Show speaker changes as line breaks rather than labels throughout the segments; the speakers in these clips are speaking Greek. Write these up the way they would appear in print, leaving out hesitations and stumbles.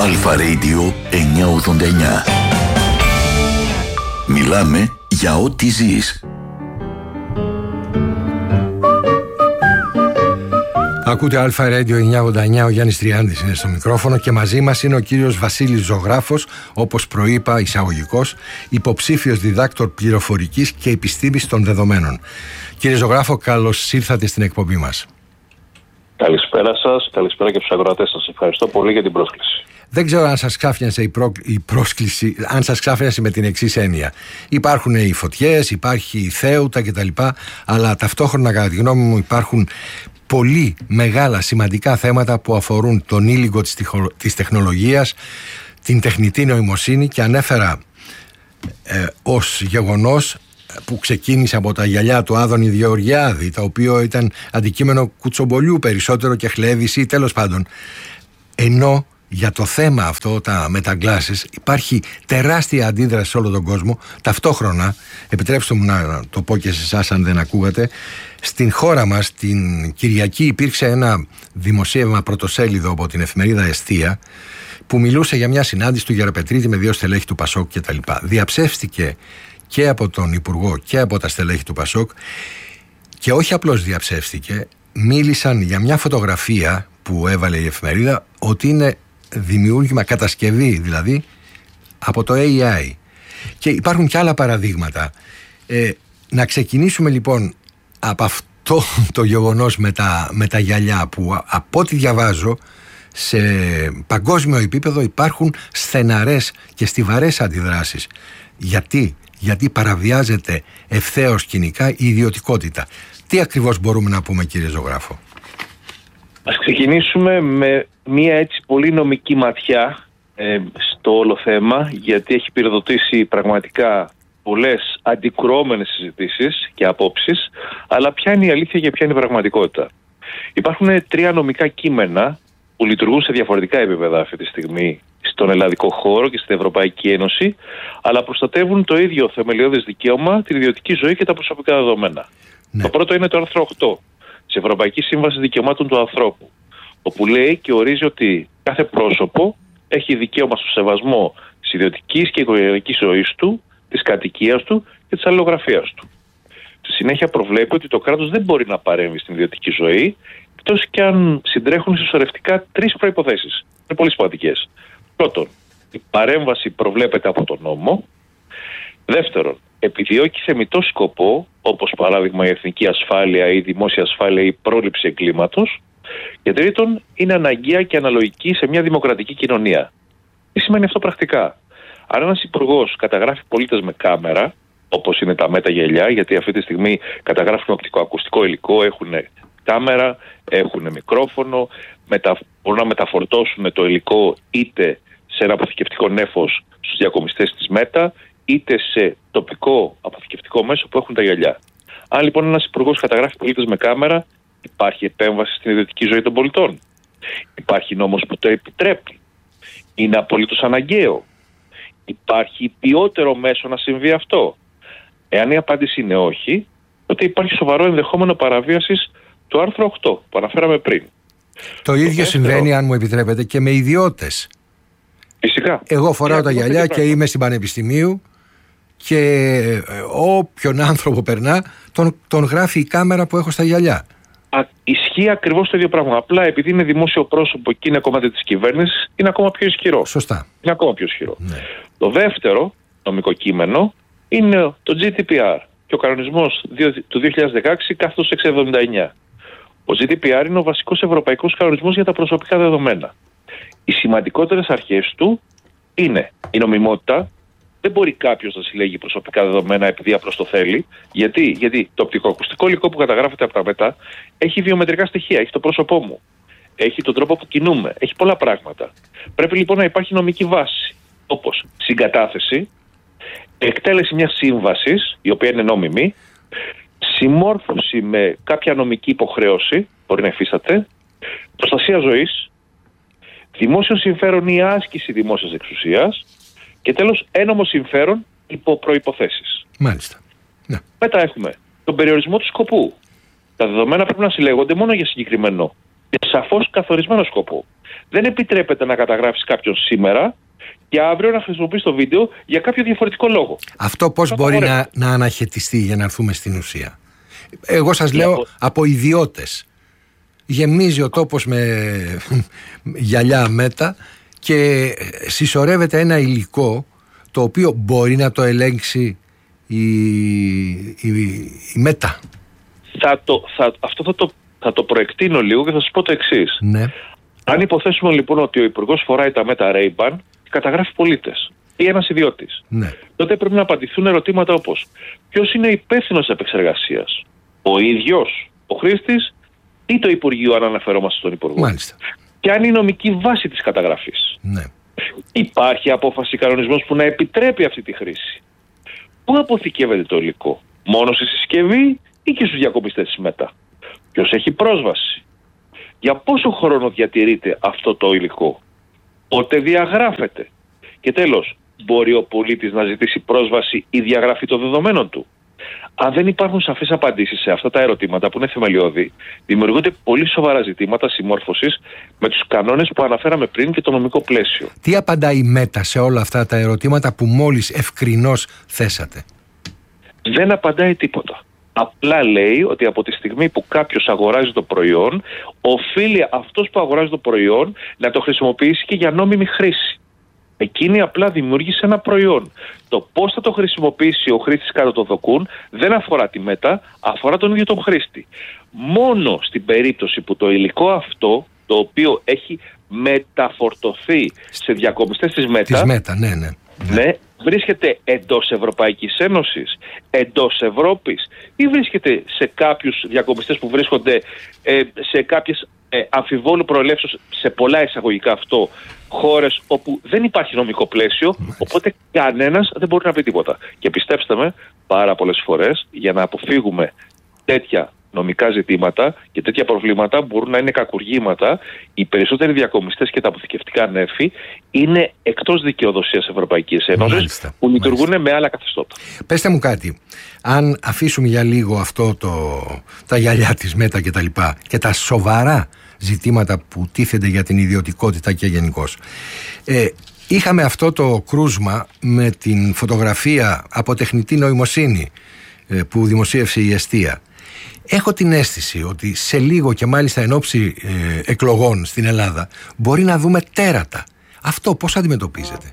Αλφα Radio 989. Μιλάμε για ό,τι ζεις.
Ακούτε Αλφα Radio 989, ο Γιάννης Τριάντης είναι στο μικρόφωνο και μαζί μας είναι ο κύριος Βασίλης Ζωγράφος, όπως προείπα εισαγωγικός, υποψήφιος διδάκτορ πληροφορικής και επιστήμης των δεδομένων. Κύριε Ζωγράφο, καλώς ήρθατε στην εκπομπή μας.
Καλησπέρα σας, καλησπέρα και στους ακροατές σας. Ευχαριστώ πολύ για την πρόσκληση.
Δεν ξέρω αν σας ξάφνιασε η πρόσκληση, αν σας ξάφνιασε με την εξής έννοια. Υπάρχουν οι φωτιές, υπάρχει η θέουτα κτλ. Αλλά ταυτόχρονα, κατά τη γνώμη μου, υπάρχουν πολύ μεγάλα σημαντικά θέματα που αφορούν τον ήλιγκο της τεχνολογίας, την τεχνητή νοημοσύνη, και ανέφερα ως γεγονός που ξεκίνησε από τα γυαλιά του Άδωνη Γεωργιάδη, το οποίο ήταν αντικείμενο κουτσομπολιού περισσότερο και χλέβηση, τέλος πάντων. Ενώ για το θέμα αυτό, τα μεταγκλάσεις, υπάρχει τεράστια αντίδραση σε όλο τον κόσμο. Ταυτόχρονα, επιτρέψτε μου να το πω και σε εσάς αν δεν ακούγατε, στην χώρα μας την Κυριακή υπήρξε ένα δημοσίευμα πρωτοσέλιδο από την εφημερίδα Εστία που μιλούσε για μια συνάντηση του Γεραπετρίτη με 2 στελέχη του Πασόκ κτλ. Διαψεύστηκε και από τον Υπουργό και από τα στελέχη του Πασόκ, και όχι απλώς διαψεύστηκε, μίλησαν για μια φωτογραφία που έβαλε η εφημερίδα ότι είναι δημιούργημα, κατασκευή δηλαδή, από το AI. Και υπάρχουν και άλλα παραδείγματα. Να ξεκινήσουμε λοιπόν από αυτό το γεγονός με τα γυαλιά, που από ό,τι διαβάζω σε παγκόσμιο επίπεδο υπάρχουν στεναρές και στιβαρές αντιδράσεις. Γιατί παραβιάζεται ευθέως κοινικά η ιδιωτικότητα. Τι ακριβώς μπορούμε να πούμε, κύριε Ζωγράφο?
Ας ξεκινήσουμε με μια έτσι πολύ νομική ματιά στο όλο θέμα, γιατί έχει πυροδοτήσει πραγματικά πολλές αντικρουόμενες συζητήσεις και απόψεις, αλλά ποια είναι η αλήθεια και ποια είναι η πραγματικότητα. Υπάρχουν 3 νομικά κείμενα που λειτουργούν σε διαφορετικά επίπεδα αυτή τη στιγμή στον ελλαδικό χώρο και στην Ευρωπαϊκή Ένωση, αλλά προστατεύουν το ίδιο θεμελιώδες δικαίωμα, την ιδιωτική ζωή και τα προσωπικά δεδομένα. Ναι. Το πρώτο είναι το άρθρο 8 της Ευρωπαϊκής Σύμβασης Δικαιωμάτων του Ανθρώπου, όπου λέει και ορίζει ότι κάθε πρόσωπο έχει δικαίωμα στο σεβασμό της ιδιωτικής και οικογενειακής ζωής του, της κατοικίας του και της αλληλογραφίας του. Στη συνέχεια προβλέπει ότι το κράτος δεν μπορεί να παρέμβει στην ιδιωτική ζωή, εκτός και αν συντρέχουν συσσωρευτικά 3 προϋποθέσεις. Είναι πολύ σημαντικές. Πρώτον, η παρέμβαση προβλέπεται από τον νόμο. Δεύτερον, επιδιώκει θεμιτό σκοπό, όπως παράδειγμα η εθνική ασφάλεια ή η δημόσια ασφάλεια ή η πρόληψη εγκλήματος. Και τρίτον, είναι αναγκαία και αναλογική σε μια δημοκρατική κοινωνία. Τι σημαίνει αυτό πρακτικά? Αν ένας υπουργός καταγράφει πολίτες με κάμερα, όπως είναι τα μεταγελιά, γιατί αυτή τη στιγμή καταγράφουν οπτικοακουστικό υλικό, έχουν κάμερα, έχουν μικρόφωνο, μπορούν να μεταφορτώσουν το υλικό είτε σε ένα αποθηκευτικό νέφος στους διακομιστές της ΜΕΤΑ, είτε σε τοπικό αποθηκευτικό μέσο που έχουν τα γυαλιά. Αν λοιπόν ένας υπουργός καταγράφει πολίτες με κάμερα, υπάρχει επέμβαση στην ιδιωτική ζωή των πολιτών? Υπάρχει νόμος που το επιτρέπει? Είναι απολύτως αναγκαίο? Υπάρχει ποιότερο μέσο να συμβεί αυτό? Εάν η απάντηση είναι όχι, τότε υπάρχει σοβαρό ενδεχόμενο παραβίασης του άρθρου 8 που αναφέραμε πριν.
Το ίδιο συμβαίνει, αν μου επιτρέπετε, και με ιδιώτες.
Φυσικά.
Εγώ φοράω τα γυαλιά και είμαι στην Πανεπιστημίου και όποιον άνθρωπο περνά τον γράφει η κάμερα που έχω στα γυαλιά.
Ισχύει ακριβώς το ίδιο πράγμα. Απλά επειδή είναι δημόσιο πρόσωπο και είναι κομμάτι της κυβέρνησης, είναι ακόμα πιο ισχυρό.
Σωστά.
Είναι ακόμα πιο ισχυρό.
Ναι.
Το δεύτερο νομικό κείμενο είναι το GDPR και ο κανονισμός του 2016/679. Ο GDPR είναι ο βασικός ευρωπαϊκός κανονισμός για τα προσωπικά δεδομένα. Οι σημαντικότερες αρχές του είναι η νομιμότητα. Δεν μπορεί κάποιος να συλλέγει προσωπικά δεδομένα επειδή απλώς το θέλει. Γιατί το οπτικοακουστικό υλικό που καταγράφεται από τα ΜΕΤΑ έχει βιομετρικά στοιχεία, έχει το πρόσωπό μου, έχει τον τρόπο που κινούμε, έχει πολλά πράγματα. Πρέπει λοιπόν να υπάρχει νομική βάση, όπως συγκατάθεση, εκτέλεση μιας σύμβασης, η οποία είναι νόμιμη, συμμόρφωση με κάποια νομική υποχρέωση, μπορεί να υφίσταται, προστασία ζωής, δημόσιο συμφέρον ή άσκηση δημόσιας εξουσίας και τέλος ένομο συμφέρον υπό προϋποθέσεις.
Μάλιστα. Ναι.
Μετά έχουμε τον περιορισμό του σκοπού. Τα δεδομένα πρέπει να συλλέγονται μόνο για συγκεκριμένο και σαφώς καθορισμένο σκοπό. Δεν επιτρέπεται να καταγράψεις κάποιον σήμερα και αύριο να χρησιμοποιείς το βίντεο για κάποιο διαφορετικό λόγο.
Αυτό πώς μπορεί να αναχαιτιστεί, για να έρθουμε στην ουσία? Εγώ σας λέω από ιδιώτες. Γεμίζει ο τόπος με γυαλιά μέτα και συσσωρεύεται ένα υλικό το οποίο μπορεί να το ελέγξει η μέτα.
Αυτό θα το προεκτείνω λίγο και θα σας πω το εξής.
Ναι.
Αν υποθέσουμε λοιπόν ότι ο Υπουργός φοράει τα μέτα Ray-Ban και καταγράφει πολίτες ή ένας ιδιώτης,
ναι,
τότε πρέπει να απαντηθούν ερωτήματα όπως: ποιος είναι υπεύθυνος της επεξεργασίας, ο ίδιος ο χρήστης ή το Υπουργείο, αν αναφερόμαστε στον Υπουργό?
Μάλιστα.
Και αν η νομική βάση της καταγραφής.
Ναι.
Υπάρχει απόφαση, κανονισμός που να επιτρέπει αυτή τη χρήση? Πού αποθηκεύεται το υλικό, μόνο στη συσκευή ή και στους διακομιστές της ΜΕΤΑ? Ποιος έχει πρόσβαση? Για πόσο χρόνο διατηρείται αυτό το υλικό? Πότε διαγράφεται? Και τέλος, μπορεί ο πολίτης να ζητήσει πρόσβαση ή διαγραφή των δεδομένων του? Αν δεν υπάρχουν σαφείς απαντήσεις σε αυτά τα ερωτήματα που είναι θεμελιώδη, δημιουργούνται πολύ σοβαρά ζητήματα συμμόρφωσης με τους κανόνες που αναφέραμε πριν και το νομικό πλαίσιο.
Τι απαντάει η ΜΕΤΑ σε όλα αυτά τα ερωτήματα που μόλις ευκρινώς θέσατε?
Δεν απαντάει τίποτα. Απλά λέει ότι από τη στιγμή που κάποιος αγοράζει το προϊόν, οφείλει αυτός που αγοράζει το προϊόν να το χρησιμοποιήσει και για νόμιμη χρήση. Εκείνη απλά δημιούργησε ένα προϊόν. Το πώς θα το χρησιμοποιήσει ο χρήστης κάτω το δοκούν δεν αφορά τη ΜΕΤΑ, αφορά τον ίδιο τον χρήστη. Μόνο στην περίπτωση που το υλικό αυτό, το οποίο έχει μεταφορτωθεί σε διακομιστές της ΜΕΤΑ, ναι, βρίσκεται εντός Ευρωπαϊκής Ένωσης, εντός Ευρώπης, ή βρίσκεται σε κάποιους διακομιστές που βρίσκονται σε κάποιες αμφιβόλου προελεύσεως, σε πολλά εισαγωγικά αυτό, χώρες όπου δεν υπάρχει νομικό πλαίσιο, οπότε κανένας δεν μπορεί να πει τίποτα. Και πιστέψτε με, πάρα πολλές φορές, για να αποφύγουμε τέτοια νομικά ζητήματα και τέτοια προβλήματα μπορούν να είναι κακουργήματα, οι περισσότεροι διακομιστές και τα αποθηκευτικά νέφη είναι εκτός δικαιοδοσίας Ευρωπαϊκής Ένωσης, που λειτουργούν με άλλα καθεστώτα.
Πέστε μου κάτι, αν αφήσουμε για λίγο αυτό τα γυαλιά της ΜΕΤΑ και τα λοιπά και τα σοβαρά ζητήματα που τίθενται για την ιδιωτικότητα και γενικώς, είχαμε αυτό το κρούσμα με την φωτογραφία από τεχνητή νοημοσύνη που δημοσίευσε η Εστία. Έχω την αίσθηση ότι σε λίγο, και μάλιστα εν ώψη εκλογών στην Ελλάδα, μπορεί να δούμε τέρατα. Αυτό πώς αντιμετωπίζετε?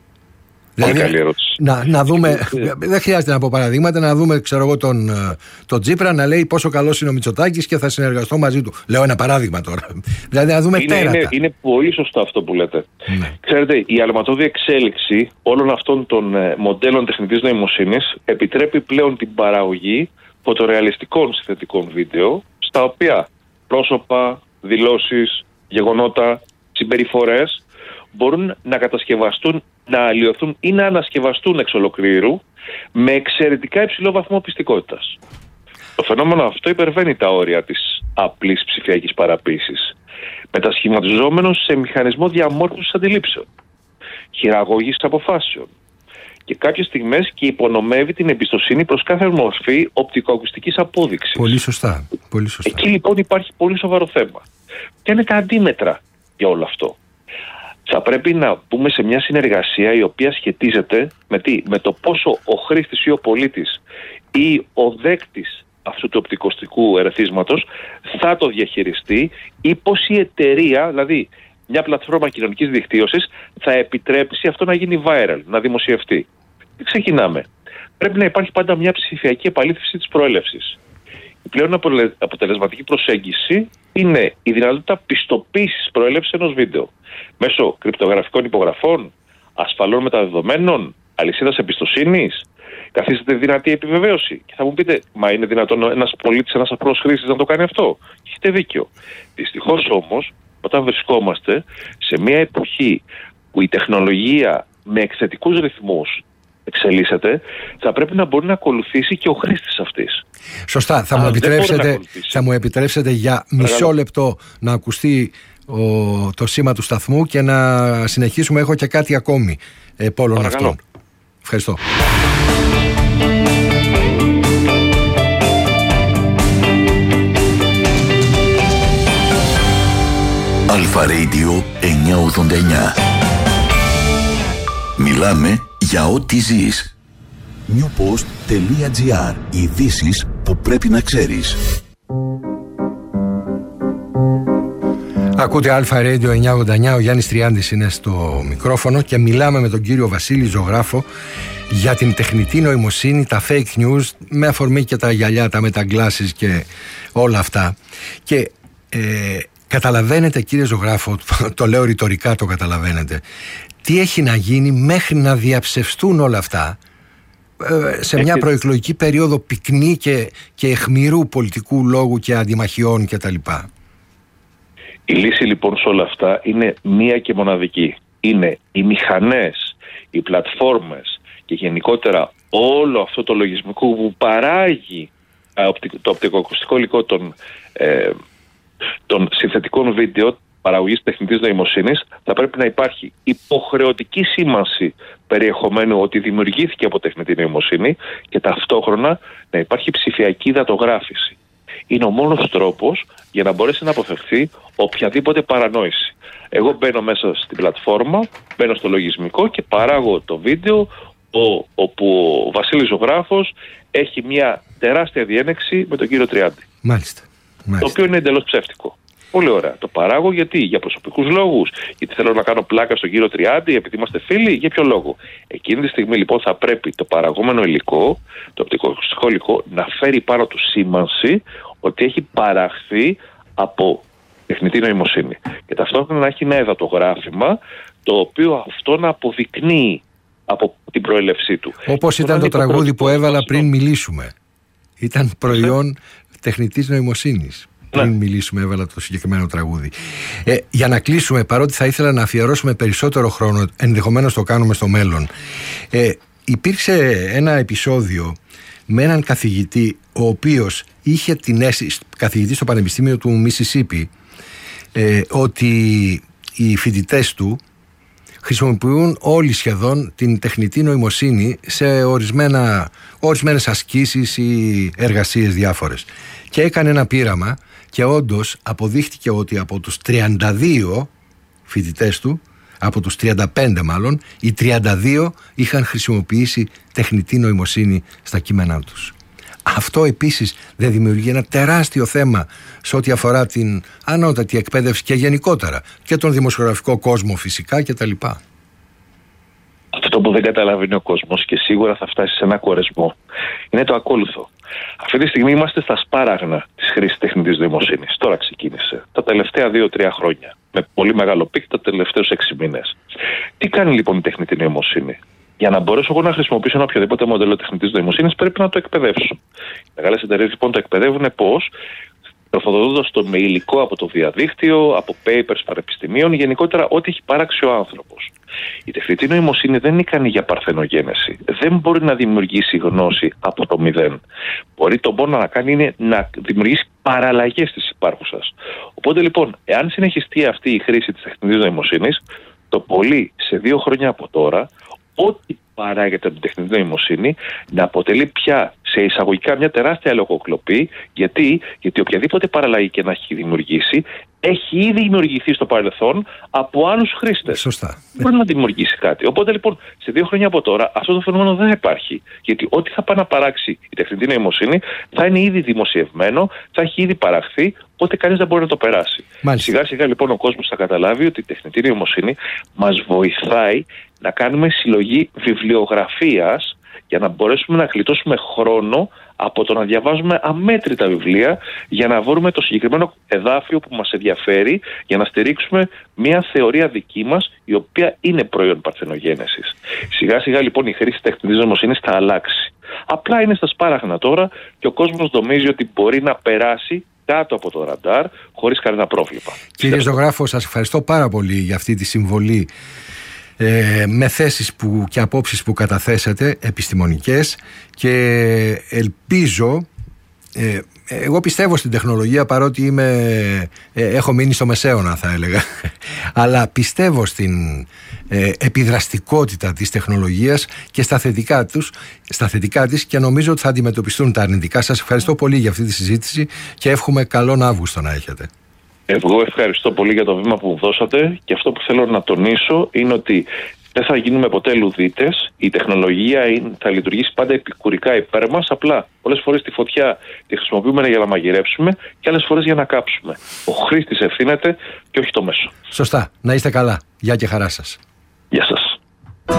Πολύ καλή ερώτηση.
Να δούμε, δεν χρειάζεται να πω παραδείγματα, να δούμε, ξέρω εγώ, τον Τσίπρα να λέει πόσο καλός είναι ο Μητσοτάκης και θα συνεργαστώ μαζί του. Λέω ένα παράδειγμα τώρα. Δηλαδή να δούμε τέρατα.
Είναι πολύ σωστό αυτό που λέτε. Ναι. Ξέρετε, η αλματώδη εξέλιξη όλων αυτών των μοντέλων τεχνητής νοημοσύνης επιτρέπει πλέον την παραγωγή φωτορεαλιστικών συνθετικών βίντεο, στα οποία πρόσωπα, δηλώσεις, γεγονότα, συμπεριφορές μπορούν να κατασκευαστούν, να αλλοιωθούν ή να ανασκευαστούν εξ ολοκλήρου με εξαιρετικά υψηλό βαθμό πιστικότητας. Το φαινόμενο αυτό υπερβαίνει τα όρια της απλής ψηφιακής παραποίησης, μετασχηματιζόμενος σε μηχανισμό διαμόρφωσης αντιλήψεων, χειραγώγησης αποφάσεων και κάποιες στιγμές και υπονομεύει την εμπιστοσύνη προς κάθε μορφή οπτικοακουστικής απόδειξης.
Πολύ σωστά. Πολύ σωστά.
Εκεί λοιπόν υπάρχει πολύ σοβαρό θέμα. Ποια είναι τα αντίμετρα για όλο αυτό? Θα πρέπει να μπούμε σε μια συνεργασία η οποία σχετίζεται με το πόσο ο χρήστης ή ο πολίτης ή ο δέκτης αυτού του οπτικοακουστικού ερεθίσματος θα το διαχειριστεί, ή πώς η εταιρεία, δηλαδή μια πλατφόρμα κοινωνικής δικτύωσης, θα επιτρέψει αυτό να γίνει viral, να δημοσιευτεί. Τι ξεκινάμε? Πρέπει να υπάρχει πάντα μια ψηφιακή επαλήθευση της προέλευσης. Η πλέον αποτελεσματική προσέγγιση είναι η δυνατότητα πιστοποίησης προέλευσης ενός βίντεο μέσω κρυπτογραφικών υπογραφών, ασφαλών μεταδεδομένων, αλυσίδας εμπιστοσύνης. Καθίσταται δυνατή επιβεβαίωση. Και θα μου πείτε, μα είναι δυνατόν ένας πολίτης, ένας απλός χρήστης να το κάνει αυτό? Έχετε δίκιο. Δυστυχώς όμως, όταν βρισκόμαστε σε μια εποχή που η τεχνολογία με εξαιρετικούς ρυθμούς εξελίσσεται, θα πρέπει να μπορεί να ακολουθήσει και ο χρήστης αυτής.
Σωστά. Θα μου επιτρέψετε για μισό λεπτό να ακουστεί το σήμα του σταθμού και να συνεχίσουμε. Έχω και κάτι ακόμη από όλων αυτών. Ευχαριστώ.
Αλφα Radio 989. Μιλάμε για ό,τι ζεις. newpost.gr. Ειδήσεις που πρέπει να ξέρεις.
Ακούτε Αλφα Radio 989, ο Γιάννης Τριάντης είναι στο μικρόφωνο και μιλάμε με τον κύριο Βασίλη Ζωγράφο για την τεχνητή νοημοσύνη, τα fake news, με αφορμή και τα γυαλιά, τα μεταγκλάσεις και όλα αυτά. Και καταλαβαίνετε, κύριε Ζωγράφο, το λέω ρητορικά, το καταλαβαίνετε, τι έχει να γίνει μέχρι να διαψευστούν όλα αυτά σε μια προεκλογική περίοδο πυκνή και αιχμηρού πολιτικού λόγου και αντιμαχιών κτλ.
Η λύση λοιπόν σε όλα αυτά είναι μία και μοναδική. Είναι οι μηχανές, οι πλατφόρμες και γενικότερα όλο αυτό το λογισμικό που παράγει το οπτικοακουστικό υλικό των συνθετικών βίντεο παραγωγής τεχνητής νοημοσύνης. Θα πρέπει να υπάρχει υποχρεωτική σήμανση περιεχομένου ότι δημιουργήθηκε από τεχνητή νοημοσύνη και ταυτόχρονα να υπάρχει ψηφιακή δατογράφηση. Είναι ο μόνος τρόπος για να μπορέσει να αποφευθεί οποιαδήποτε παρανόηση. Εγώ μπαίνω μέσα στην πλατφόρμα, μπαίνω στο λογισμικό και παράγω το βίντεο όπου ο Βασίλης Ζωγράφος έχει μια τεράστια διένεξη με τον κύριο Τριάντη.
Μάλιστα.
Το οποίο είναι εντελώς ψεύτικο. Πολύ ωραία. Το παράγω γιατί? Για προσωπικούς λόγους? Γιατί θέλω να κάνω πλάκα στον κύριο Τριάντη, επειδή είμαστε φίλοι? Για ποιο λόγο? Εκείνη τη στιγμή λοιπόν θα πρέπει το παραγόμενο υλικό, το οπτικοακουστικό υλικό, να φέρει πάνω του σήμανση ότι έχει παραχθεί από τεχνητή νοημοσύνη. Και ταυτόχρονα να έχει ένα εδατογράφημα το οποίο αυτό να αποδεικνύει από την προέλευσή του.
Όπως ήταν το τραγούδι που έβαλα πριν μιλήσουμε. Ήταν προϊόν τεχνητής νοημοσύνης. Πριν μιλήσουμε, έβαλα το συγκεκριμένο τραγούδι. Για να κλείσουμε, παρότι θα ήθελα να αφιερώσουμε περισσότερο χρόνο, ενδεχομένως το κάνουμε στο μέλλον. Υπήρξε ένα επεισόδιο με έναν καθηγητή, ο οποίος είχε την αίσθηση, καθηγητή στο Πανεπιστήμιο του Μισισίπι, ότι οι φοιτητές του χρησιμοποιούν όλοι σχεδόν την τεχνητή νοημοσύνη σε ορισμένες ασκήσεις ή εργασίες διάφορες. Και έκανε ένα πείραμα και όντως αποδείχτηκε ότι από τους 32 φοιτητές του, από τους 35 μάλλον, οι 32 είχαν χρησιμοποιήσει τεχνητή νοημοσύνη στα κείμενά τους. Αυτό επίσης δεν δημιουργεί ένα τεράστιο θέμα σε ό,τι αφορά την ανώτατη εκπαίδευση και γενικότερα και τον δημοσιογραφικό κόσμο φυσικά κτλ.
Αυτό που δεν καταλαβαίνει ο κόσμος και σίγουρα θα φτάσει σε ένα κορεσμό είναι το ακόλουθο. Αυτή τη στιγμή είμαστε στα σπάραγνα της χρήσης τεχνητής νοημοσύνης. Τώρα ξεκίνησε. Τα τελευταία 2-3 χρόνια. Με πολύ μεγάλο πικ τα τελευταίους 6 μήνες. Τι κάνει λοιπόν η τεχνητή νοημοσύνη? Για να μπορέσω εγώ να χρησιμοποιήσω ένα οποιοδήποτε μοντέλο τεχνητής νοημοσύνης πρέπει να το εκπαιδεύσω. Οι μεγάλες εταιρείες λοιπόν το εκπαιδεύουν πώς? Τροφοδοτώντας το με υλικό από το διαδίκτυο, από papers πανεπιστημίων, γενικότερα ό,τι έχει παράξει ο άνθρωπος. Η τεχνητή νοημοσύνη δεν είναι ικανή για παρθενογένεση. Δεν μπορεί να δημιουργήσει γνώση από το μηδέν. Μπορεί το μόνο να κάνει είναι να δημιουργήσει παραλλαγές της υπάρχουσας. Οπότε λοιπόν, εάν συνεχιστεί αυτή η χρήση της τεχνητής νοημοσύνης, το πολύ σε 2 χρόνια από τώρα, ό,τι παράγεται από την τεχνητή νοημοσύνη να αποτελεί πια σε εισαγωγικά μια τεράστια λογοκλοπή. Γιατί οποιαδήποτε παραλλαγή και να έχει δημιουργήσει έχει ήδη δημιουργηθεί στο παρελθόν από άλλους χρήστες.
Σωστά.
Δεν μπορεί να δημιουργήσει κάτι. Οπότε λοιπόν σε 2 χρόνια από τώρα αυτό το φαινόμενο δεν υπάρχει. Γιατί ό,τι θα πάει να παράξει η τεχνητή νοημοσύνη θα είναι ήδη δημοσιευμένο, θα έχει ήδη παραχθεί, οπότε κανείς δεν μπορεί να το περάσει. Σιγά σιγά λοιπόν ο κόσμος θα καταλάβει ότι η τεχνητή νοημοσύνη μας βοηθάει να κάνουμε συλλογή βιβλιογραφίας για να μπορέσουμε να γλιτώσουμε χρόνο από το να διαβάζουμε αμέτρητα βιβλία για να βρούμε το συγκεκριμένο εδάφιο που μας ενδιαφέρει για να στηρίξουμε μια θεωρία δική μας η οποία είναι προϊόν παρθενογένεσης. Σιγά σιγά λοιπόν η χρήση τεχνητής νοημοσύνης θα αλλάξει. Απλά είναι στα σπάραγνα τώρα και ο κόσμος νομίζει ότι μπορεί να περάσει κάτω από το ραντάρ χωρίς κανένα πρόβλημα.
Κύριε Ζωγράφο, σας ευχαριστώ πάρα πολύ για αυτή τη συμβολή με θέσεις και απόψεις που καταθέσατε επιστημονικές και ελπίζω, εγώ πιστεύω στην τεχνολογία παρότι έχω μείνει στο μεσαίωνα θα έλεγα, αλλά πιστεύω στην επιδραστικότητα της τεχνολογίας και στα θετικά της και νομίζω ότι θα αντιμετωπιστούν τα αρνητικά. Σας ευχαριστώ πολύ για αυτή τη συζήτηση και εύχομαι καλόν Αύγουστο να έχετε.
Εγώ ευχαριστώ πολύ για το βήμα που μου δώσατε και αυτό που θέλω να τονίσω είναι ότι δεν θα γίνουμε ποτέ λουδίτες. Η τεχνολογία θα λειτουργήσει πάντα επικουρικά υπέρ μας. Απλά πολλές φορές τη φωτιά τη χρησιμοποιούμε για να μαγειρεύσουμε και άλλες φορές για να κάψουμε. Ο χρήστης ευθύνεται και όχι το μέσο.
Σωστά. Να είστε καλά. Γεια και χαρά σας.
Γεια σας.